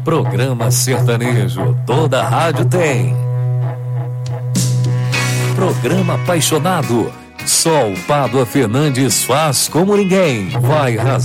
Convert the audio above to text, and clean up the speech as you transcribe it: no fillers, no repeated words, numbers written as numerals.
Programa sertanejo, toda rádio tem. Programa apaixonado, só o Pádua Fernandes faz como ninguém. Vai arrasar.